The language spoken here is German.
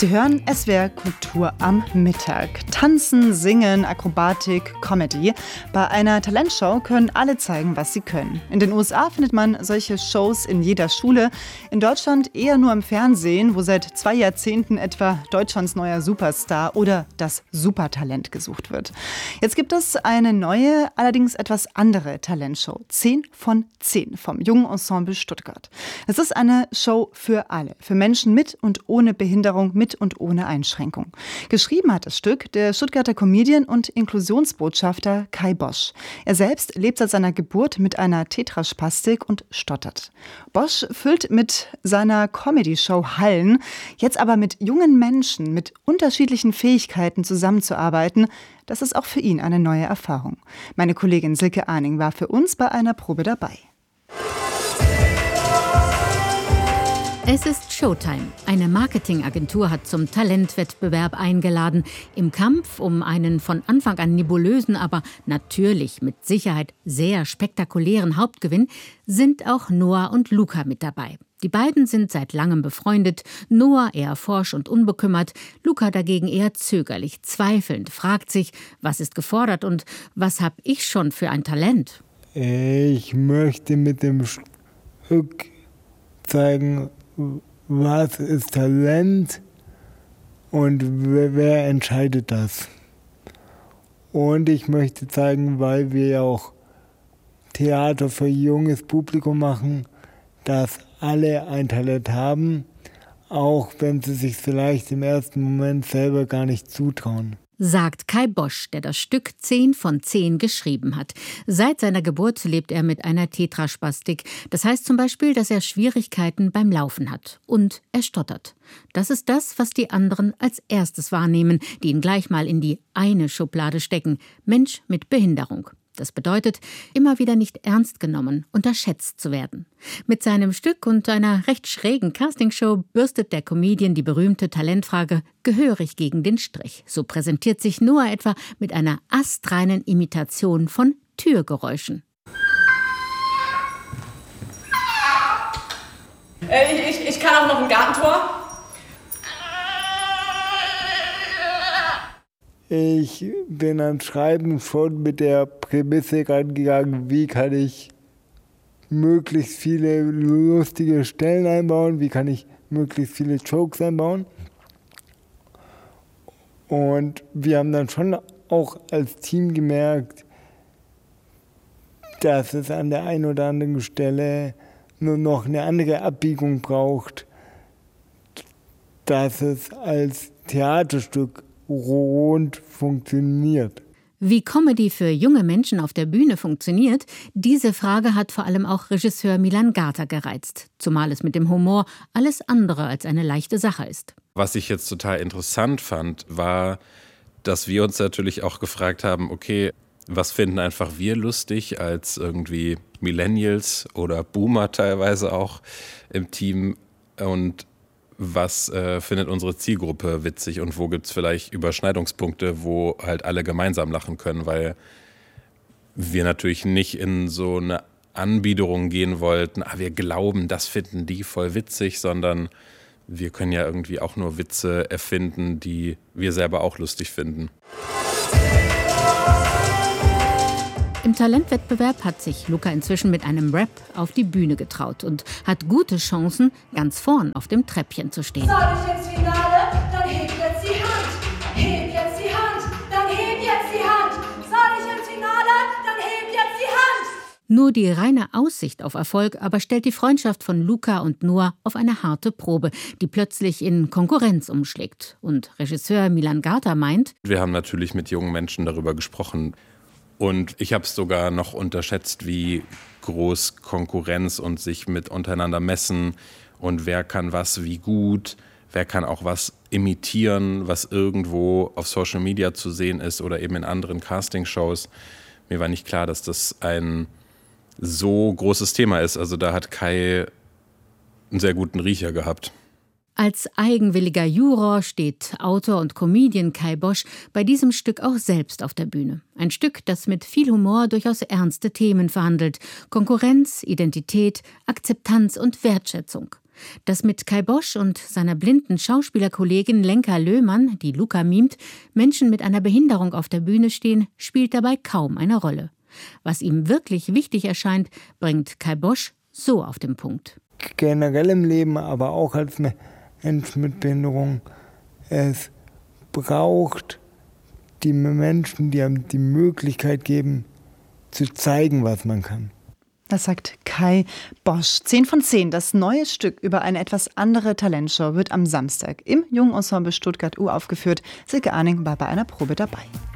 Sie hören SWR Kultur am Mittag. Tanzen, Singen, Akrobatik, Comedy. Bei einer Talentshow können alle zeigen, was sie können. In den USA findet man solche Shows in jeder Schule. In Deutschland eher nur im Fernsehen, wo seit 2 Jahrzehnten etwa Deutschlands neuer Superstar oder das Supertalent gesucht wird. Jetzt gibt es eine neue, allerdings etwas andere Talentshow. 10 von 10 vom Jungen Ensemble Stuttgart. Es ist eine Show für alle. Für Menschen mit und ohne Behinderung, mit und ohne Einschränkung. Geschrieben hat das Stück der Stuttgarter Comedian und Inklusionsbotschafter Kai Bosch. Er selbst lebt seit seiner Geburt mit einer Tetraspastik und stottert. Bosch füllt mit seiner Comedy-Show Hallen, jetzt aber mit jungen Menschen mit unterschiedlichen Fähigkeiten zusammenzuarbeiten, das ist auch für ihn eine neue Erfahrung. Meine Kollegin Silke Ahning war für uns bei einer Probe dabei. Es ist Showtime. Eine Marketingagentur hat zum Talentwettbewerb eingeladen. Im Kampf um einen von Anfang an nebulösen, aber natürlich mit Sicherheit sehr spektakulären Hauptgewinn sind auch Noah und Luca mit dabei. Die beiden sind seit langem befreundet. Noah eher forsch und unbekümmert, Luca dagegen eher zögerlich, zweifelnd, fragt sich, was ist gefordert und was hab ich schon für ein Talent? Ich möchte mit dem Stück zeigen, was ist Talent und wer entscheidet das. Und ich möchte zeigen, weil wir ja auch Theater für junges Publikum machen, dass alle ein Talent haben, auch wenn sie sich vielleicht im ersten Moment selber gar nicht zutrauen. Sagt Kai Bosch, der das Stück 10 von 10 geschrieben hat. Seit seiner Geburt lebt er mit einer Tetraspastik. Das heißt zum Beispiel, dass er Schwierigkeiten beim Laufen hat. Und er stottert. Das ist das, was die anderen als erstes wahrnehmen, die ihn gleich mal in die eine Schublade stecken. Mensch mit Behinderung. Das bedeutet, immer wieder nicht ernst genommen, unterschätzt zu werden. Mit seinem Stück und einer recht schrägen Castingshow bürstet der Comedian die berühmte Talentfrage gehörig gegen den Strich. So präsentiert sich Noah etwa mit einer astreinen Imitation von Türgeräuschen. Ich kann auch noch ein Gartentor. Ich bin ans Schreiben schon mit der Prämisse rangegangen, wie kann ich möglichst viele lustige Stellen einbauen, wie kann ich möglichst viele Jokes einbauen. Und wir haben dann schon auch als Team gemerkt, dass es an der einen oder anderen Stelle nur noch eine andere Abbiegung braucht, dass es als Theaterstück rund funktioniert. Wie Comedy für junge Menschen auf der Bühne funktioniert, diese Frage hat vor allem auch Regisseur Milan Garter gereizt. Zumal es mit dem Humor alles andere als eine leichte Sache ist. Was ich jetzt total interessant fand, war, dass wir uns natürlich auch gefragt haben, okay, was finden einfach wir lustig als irgendwie Millennials oder Boomer teilweise auch im Team und was findet unsere Zielgruppe witzig und wo gibt es vielleicht Überschneidungspunkte, wo halt alle gemeinsam lachen können, weil wir natürlich nicht in so eine Anbiederung gehen wollten, wir glauben, das finden die voll witzig, sondern wir können ja irgendwie auch nur Witze erfinden, die wir selber auch lustig finden. Im Talentwettbewerb hat sich Luca inzwischen mit einem Rap auf die Bühne getraut und hat gute Chancen, ganz vorn auf dem Treppchen zu stehen. Sag ich ins Finale, dann heb jetzt die Hand. Heb jetzt die Hand, dann heb jetzt die Hand. Sag ich ins Finale, dann heb jetzt die Hand. Nur die reine Aussicht auf Erfolg aber stellt die Freundschaft von Luca und Noah auf eine harte Probe, die plötzlich in Konkurrenz umschlägt. Und Regisseur Milan Garter meint: Wir haben natürlich mit jungen Menschen darüber gesprochen. Und ich habe es sogar noch unterschätzt, wie groß Konkurrenz und sich mit untereinander messen und wer kann was wie gut, wer kann auch was imitieren, was irgendwo auf Social Media zu sehen ist oder eben in anderen Castingshows. Mir war nicht klar, dass das ein so großes Thema ist. Also da hat Kai einen sehr guten Riecher gehabt. Als eigenwilliger Juror steht Autor und Comedian Kai Bosch bei diesem Stück auch selbst auf der Bühne. Ein Stück, das mit viel Humor durchaus ernste Themen verhandelt. Konkurrenz, Identität, Akzeptanz und Wertschätzung. Dass mit Kai Bosch und seiner blinden Schauspielerkollegin Lenka Löhmann, die Luca mimt, Menschen mit einer Behinderung auf der Bühne stehen, spielt dabei kaum eine Rolle. Was ihm wirklich wichtig erscheint, bringt Kai Bosch so auf den Punkt. Generell im Leben, aber auch als Mensch mit Behinderung, es braucht die Menschen, die einem die Möglichkeit geben, zu zeigen, was man kann. Das sagt Kai Bosch. 10 von 10, das neue Stück über eine etwas andere Talentshow, wird am Samstag im Jungen Ensemble Stuttgart uraufgeführt. Silke Arning war bei einer Probe dabei.